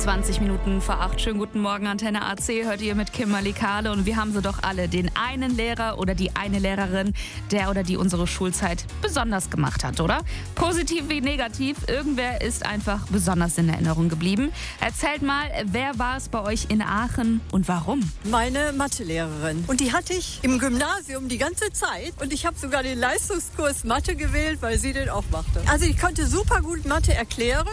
20 Minuten vor 8. Schönen guten Morgen, Antenne AC. Hört ihr mit Kimberly Kahle. Und wir haben sie doch alle. Den einen Lehrer oder die eine Lehrerin, der oder die unsere Schulzeit besonders gemacht hat, oder? Positiv wie negativ. Irgendwer ist einfach besonders in Erinnerung geblieben. Erzählt mal, wer war es bei euch in Aachen und warum? Meine Mathelehrerin. Und die hatte ich im Gymnasium die ganze Zeit. Und ich habe sogar den Leistungskurs Mathe gewählt, weil sie den auch machte. Also ich konnte super gut Mathe erklären.